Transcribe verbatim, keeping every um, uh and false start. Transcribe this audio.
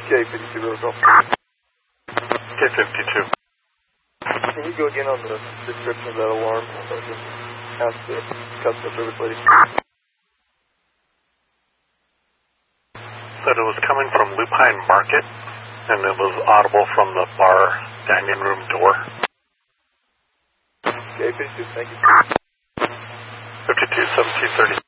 K fifty-two, roll call. K fifty-two. Can you go again on the description of that alarm? I'll just ask the customer service lady. Said it was coming from Lupine Market, and it was audible from the bar dining room door. K fifty-two, thank you. fifty-two, seventeen thirty.